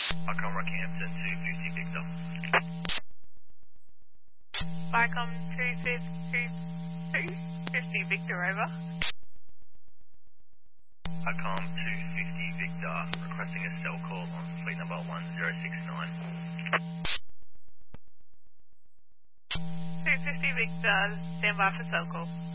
Icon Rockhampton 250 Victor. Vicom 250 Victor, over. Icon 250 Victor, requesting a cell call on fleet number 1069. 250 Victor, stand by for cell call.